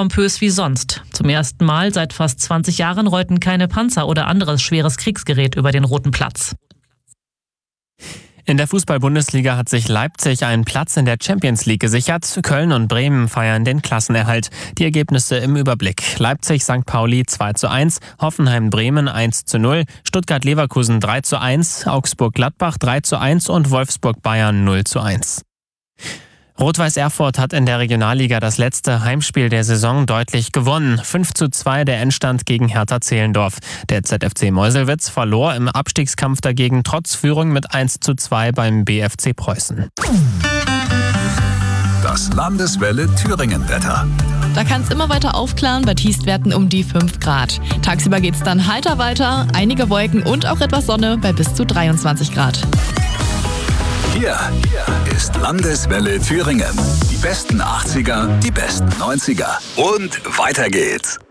pompös wie sonst. Zum ersten Mal seit fast 20 Jahren rollten keine Panzer oder anderes schweres Kriegsgerät über den Roten Platz. In der Fußball-Bundesliga hat sich Leipzig einen Platz in der Champions League gesichert. Köln und Bremen feiern den Klassenerhalt. Die Ergebnisse im Überblick: Leipzig-St. Pauli 2:1, Hoffenheim-Bremen 1:0, Stuttgart-Leverkusen 3:1, Augsburg-Gladbach 3:1 und Wolfsburg-Bayern 0:1. Rot-Weiß Erfurt hat in der Regionalliga das letzte Heimspiel der Saison deutlich gewonnen. 5:2 der Endstand gegen Hertha Zehlendorf. Der ZFC Meuselwitz verlor im Abstiegskampf dagegen trotz Führung mit 1:2 beim BFC Preußen. Das Landeswelle Thüringen-Wetter. Da kann es immer weiter aufklaren, bei Tiefstwerten um die 5 Grad. Tagsüber geht es dann heiter weiter, einige Wolken und auch etwas Sonne bei bis zu 23 Grad. Hier ist Landeswelle Thüringen. Die besten 80er, die besten 90er. Und weiter geht's.